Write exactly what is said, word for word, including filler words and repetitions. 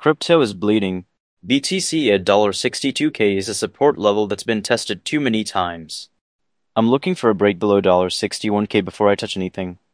Crypto is bleeding. B T C at sixty-two K is a support level that's been tested too many times. I'm looking for a break below sixty-one K before I touch anything.